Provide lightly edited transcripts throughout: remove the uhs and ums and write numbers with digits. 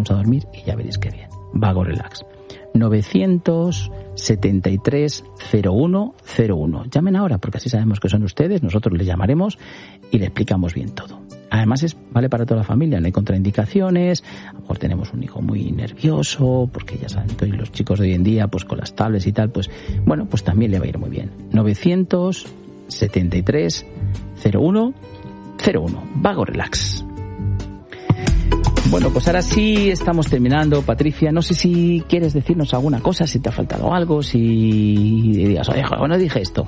vamos a dormir y ya veréis qué bien. Vago Relax. 973-0101. Llamen ahora, porque así sabemos que son ustedes, nosotros les llamaremos y le explicamos bien todo. Además vale para toda la familia, no hay contraindicaciones. A lo mejor tenemos un hijo muy nervioso, porque ya saben, los chicos de hoy en día, pues con las tablets y tal, pues bueno, pues también le va a ir muy bien. 973-0101. Vago Relax. Bueno, pues ahora sí estamos terminando. Patricia, no sé si quieres decirnos alguna cosa, si te ha faltado algo, si digas, oye, no dije esto.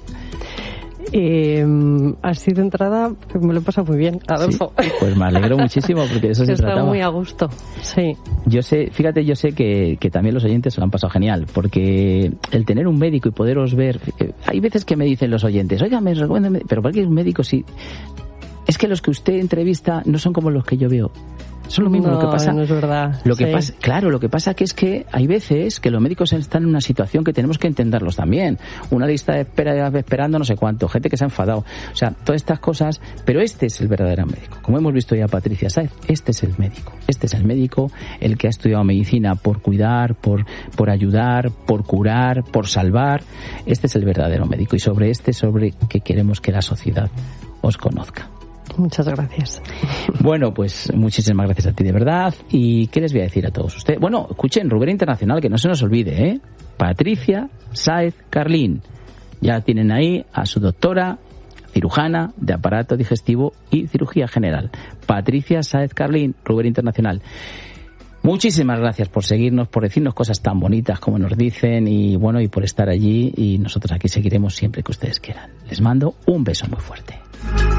Así de entrada me lo he pasado muy bien, Adolfo. Sí, pues me alegro muchísimo porque de eso se trataba. Está muy a gusto, sí. Yo sé que también los oyentes se lo han pasado genial, porque el tener un médico y poderos ver, hay veces que me dicen los oyentes, oiga, me recomiendan, pero ¿por qué un médico sí? Es que los que usted entrevista no son como los que yo veo. Son lo mismo. Lo que pasa, no es verdad. Lo que pasa, claro, lo que pasa que es que hay veces que los médicos están en una situación que tenemos que entenderlos también. Una lista de espera esperando no sé cuánto, gente que se ha enfadado. O sea, todas estas cosas, pero este es el verdadero médico. Como hemos visto ya Patricia Sáez, este es el médico. Este es el médico, el que ha estudiado medicina por cuidar, por ayudar, por curar, por salvar. Este es el verdadero médico y sobre que queremos que la sociedad os conozca. Muchas gracias. Bueno, pues muchísimas gracias a ti de verdad. ¿Y qué les voy a decir a todos ustedes? Bueno, escuchen, Rubén Internacional, que no se nos olvide, ¿eh? Patricia Sáez Carlín. Ya tienen ahí a su doctora, cirujana de aparato digestivo y cirugía general. Patricia Sáez Carlín, Rubén Internacional. Muchísimas gracias por seguirnos, por decirnos cosas tan bonitas como nos dicen y bueno, y por estar allí, y nosotros aquí seguiremos siempre que ustedes quieran. Les mando un beso muy fuerte.